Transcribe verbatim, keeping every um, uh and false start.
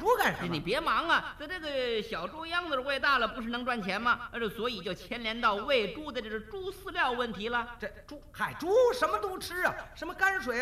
猪干什么？ 你别忙啊，这这个小猪秧子喂大了，不是能赚钱吗？呃，所以就牵连到喂猪的这个猪饲料问题了。 这猪，嗨，猪什么都吃啊，什么泔水啊。